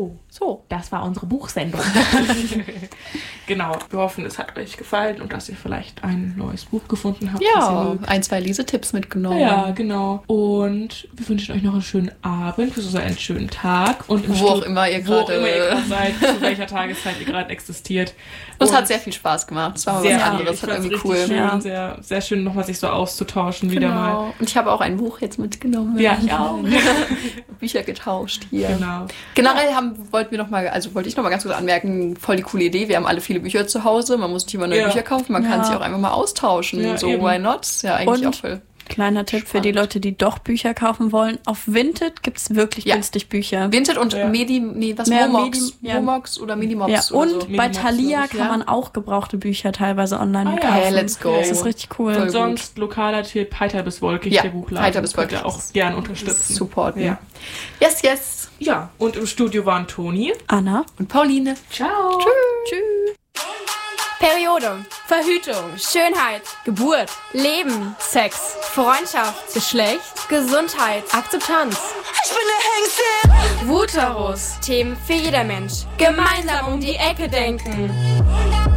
So, das war unsere Buchsendung. Genau, wir hoffen, es hat euch gefallen und dass ihr vielleicht ein neues Buch gefunden habt. Ja, 1-2 Lesetipps mitgenommen. Ja, genau. Und wir wünschen euch noch einen schönen Abend, beziehungsweise einen schönen Tag. Und wo auch immer ihr gerade seid, zu welcher Tageszeit ihr gerade existiert. Uns hat sehr viel Spaß gemacht. Es war mal was anderes, das war irgendwie cool. Schön, ja. Sehr, sehr schön, nochmal sich so auszutauschen wieder mal. Und ich habe auch ein Buch jetzt mitgenommen. Ja, ich auch. Bücher getauscht hier. Genau. Generell wollte ich noch mal ganz kurz anmerken, voll die coole Idee. Wir haben alle viele Bücher zu Hause. Man muss nicht immer neue Bücher kaufen. Man kann sich auch einfach mal austauschen. Ja, so, eben. why not? Ja, eigentlich auch voll. Kleiner Tipp für die Leute, die doch Bücher kaufen wollen. Auf Vinted gibt es wirklich günstig Bücher. Vinted und Momox oder Minimox. Ja, und so. bei Thalia kann man auch gebrauchte Bücher teilweise online kaufen. Ja, let's go. Das ist richtig cool. Und sonst lokaler Tipp, Heiter bis Wolkig, der Buchladen. Heiter bis Wolkig. Auch gern unterstützen. Supporten. Ja. Yes. Ja, und im Studio waren Toni, Anna und Pauline. Ciao. Tschüss. Periode, Verhütung, Schönheit, Geburt, Leben, Sex, Freundschaft, Geschlecht, Gesundheit, Akzeptanz. Ich bin der Hengste. Vuterus, Themen für jeder Mensch. Gemeinsam um die Ecke denken.